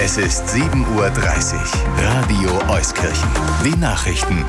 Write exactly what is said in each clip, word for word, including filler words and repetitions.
Es ist sieben Uhr dreißig. Radio Euskirchen. Die Nachrichten.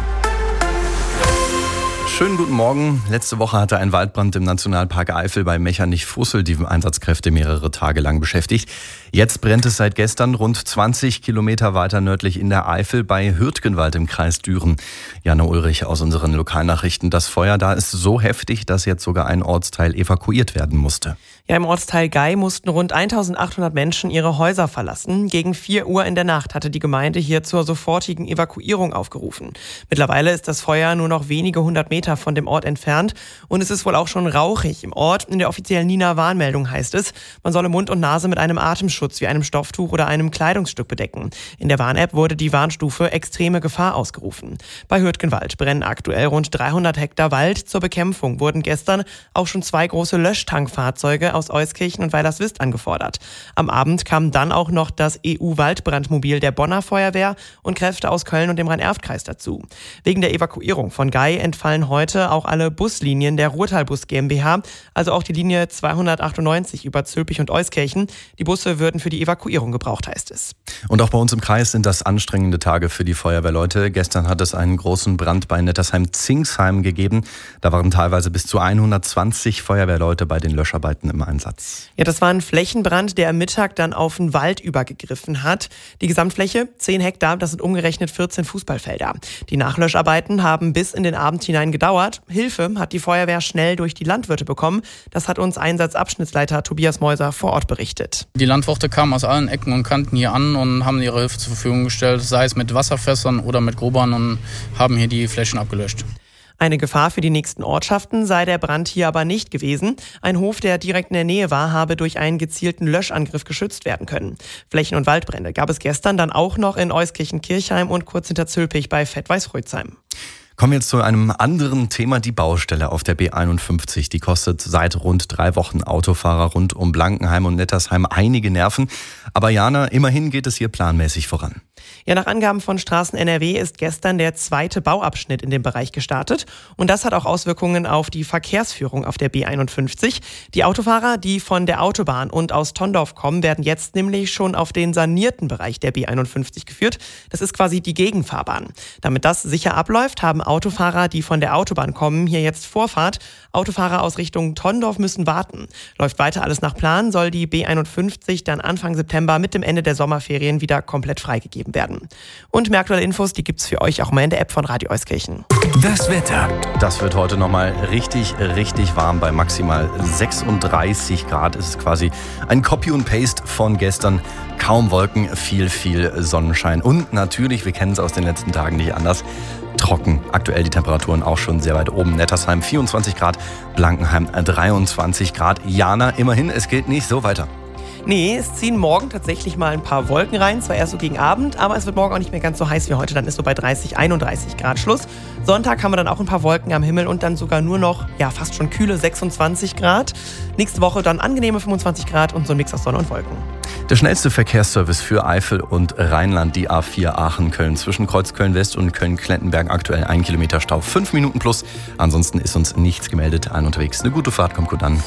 Schönen guten Morgen. Letzte Woche hatte ein Waldbrand im Nationalpark Eifel bei Mechernich-Fussel die Einsatzkräfte mehrere Tage lang beschäftigt. Jetzt brennt es seit gestern rund zwanzig Kilometer weiter nördlich in der Eifel bei Hürtgenwald im Kreis Düren. Jana Ulrich aus unseren Lokalnachrichten. Das Feuer da ist so heftig, dass jetzt sogar ein Ortsteil evakuiert werden musste. Ja, im Ortsteil Gei mussten rund eintausendachthundert Menschen ihre Häuser verlassen. Gegen vier Uhr in der Nacht hatte die Gemeinde hier zur sofortigen Evakuierung aufgerufen. Mittlerweile ist das Feuer nur noch wenige hundert Meter von dem Ort entfernt und es ist wohl auch schon rauchig im Ort. In der offiziellen Nina-Warnmeldung heißt es, man solle Mund und Nase mit einem Atemschutz wie einem Stofftuch oder einem Kleidungsstück bedecken. In der Warn-App wurde die Warnstufe extreme Gefahr ausgerufen. Bei Hürtgenwald brennen aktuell rund dreihundert Hektar Wald. Zur Bekämpfung wurden gestern auch schon zwei große Löschtankfahrzeuge aus Euskirchen und Weilerswist angefordert. Am Abend kam dann auch noch das E U-Waldbrandmobil der Bonner Feuerwehr und Kräfte aus Köln und dem Rhein-Erft-Kreis dazu. Wegen der Evakuierung von Gei entfallen heute auch alle Buslinien der Ruhrtalbus GmbH, also auch die Linie zweihundertachtundneunzig über Zülpich und Euskirchen. Die Busse würden für die Evakuierung gebraucht, heißt es. Und auch bei uns im Kreis sind das anstrengende Tage für die Feuerwehrleute. Gestern hat es einen großen Brand bei Nettersheim-Zingsheim gegeben. Da waren teilweise bis zu hundertzwanzig Feuerwehrleute bei den Löscharbeiten im Einsatz. Ja, das war ein Flächenbrand, der am Mittag dann auf den Wald übergegriffen hat. Die Gesamtfläche zehn Hektar, das sind umgerechnet vierzehn Fußballfelder. Die Nachlöscharbeiten haben bis in den Abend hinein gedauert. Hilfe hat die Feuerwehr schnell durch die Landwirte bekommen. Das hat uns Einsatzabschnittsleiter Tobias Meuser vor Ort berichtet. Die Landwirte kamen aus allen Ecken und Kanten hier an und haben ihre Hilfe zur Verfügung gestellt, sei es mit Wasserfässern oder mit Grubbern, und haben hier die Flächen abgelöscht. Eine Gefahr für die nächsten Ortschaften sei der Brand hier aber nicht gewesen. Ein Hof, der direkt in der Nähe war, habe durch einen gezielten Löschangriff geschützt werden können. Flächen- und Waldbrände gab es gestern dann auch noch in Euskirchen-Kirchheim und kurz hinter Zülpich bei Vettweiß-Reutzheim. Kommen wir jetzt zu einem anderen Thema, die Baustelle auf der B einundfünfzig. Die kostet seit rund drei Wochen Autofahrer rund um Blankenheim und Nettersheim einige Nerven. Aber Jana, immerhin geht es hier planmäßig voran. Ja, nach Angaben von Straßen N R W ist gestern der zweite Bauabschnitt in dem Bereich gestartet. Und das hat auch Auswirkungen auf die Verkehrsführung auf der B einundfünfzig. Die Autofahrer, die von der Autobahn und aus Tondorf kommen, werden jetzt nämlich schon auf den sanierten Bereich der B einundfünfzig geführt. Das ist quasi die Gegenfahrbahn. Damit das sicher abläuft, haben Autofahrer, die von der Autobahn kommen, hier jetzt Vorfahrt. Autofahrer aus Richtung Tondorf müssen warten. Läuft weiter alles nach Plan, soll die B einundfünfzig dann Anfang September mit dem Ende der Sommerferien wieder komplett freigegeben werden. Und mehr aktuelle Infos, die gibt's für euch auch mal in der App von Radio Euskirchen. Das Wetter. Das wird heute nochmal richtig, richtig warm. Bei maximal sechsunddreißig Grad ist es quasi ein Copy und Paste von gestern. Kaum Wolken, viel, viel Sonnenschein. Und natürlich, wir kennen es aus den letzten Tagen nicht anders, trocken. Aktuell die Temperaturen auch schon sehr weit oben. Nettersheim vierundzwanzig Grad, Blankenheim dreiundzwanzig Grad. Jana, immerhin, es geht nicht so weiter. Nee, es ziehen morgen tatsächlich mal ein paar Wolken rein, zwar erst so gegen Abend, aber es wird morgen auch nicht mehr ganz so heiß wie heute, dann ist so bei dreißig, einunddreißig Grad Schluss. Sonntag haben wir dann auch ein paar Wolken am Himmel und dann sogar nur noch, ja, fast schon kühle sechsundzwanzig Grad. Nächste Woche dann angenehme fünfundzwanzig Grad und so ein Mix aus Sonne und Wolken. Der schnellste Verkehrsservice für Eifel und Rheinland, die A vier Aachen-Köln. Zwischen Kreuzköln-West und Köln-Klettenberg aktuell ein Kilometer Stau, fünf Minuten plus. Ansonsten ist uns nichts gemeldet. Ein unterwegs. Eine gute Fahrt, kommt gut an.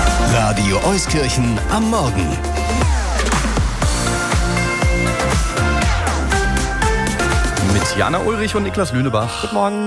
Radio Euskirchen am Morgen. Mit Jana Ulrich und Niklas Lünebach. Guten Morgen.